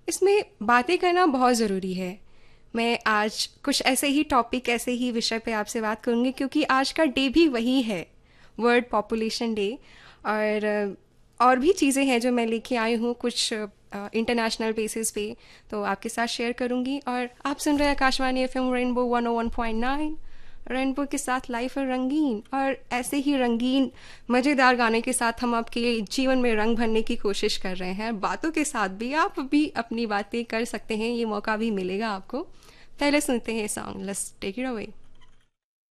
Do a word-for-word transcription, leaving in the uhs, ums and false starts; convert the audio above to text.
इसमें बातें करना बहुत ज़रूरी है। मैं आज कुछ ऐसे ही टॉपिक, ऐसे ही विषय पे आपसे बात करूँगी क्योंकि आज का डे भी वही है, वर्ल्ड पॉपुलेशन डे। और अ, और भी चीज़ें हैं जो मैं लेके आई हूँ कुछ इंटरनेशनल बेसिस पे, तो आपके साथ शेयर करूँगी। और आप सुन रहे हैं Akashvani F M rainbow one ओ वन पॉइंट नाइन। रेनबो के साथ लाइफ है रंगीन, और ऐसे ही रंगीन मज़ेदार गाने के साथ हम आपके जीवन में रंग भरने की कोशिश कर रहे हैं। बातों के साथ भी आप भी अपनी बातें कर सकते हैं, ये मौका भी मिलेगा आपको। पहले सुनते हैं song, let's take it away.